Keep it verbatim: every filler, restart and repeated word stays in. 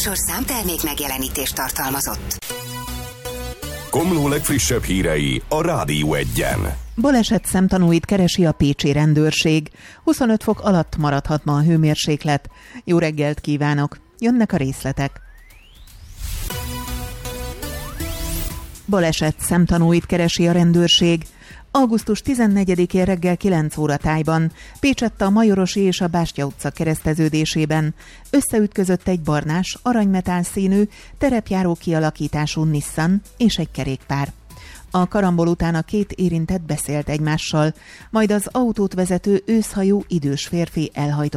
műsor számtermék megjelenítést tartalmazott. Komló legfrissebb hírei a Rádió Egyen. Baleset szemtanúit keresi a pécsi rendőrség. huszonöt fok alatt maradhat ma a hőmérséklet. Jó reggelt kívánok! Jönnek a részletek. Baleset szemtanúit keresi a rendőrség. augusztus tizennegyedikén reggel kilenc óra tájban Pécsett a Majorosi és a Bástya utca kereszteződésében összeütközött egy barnás, aranymetál színű, terepjáró kialakítású Nissan és egy kerékpár. A karambol után a két érintett beszélt egymással, majd az autót vezető őszhajú idős férfi elhajtott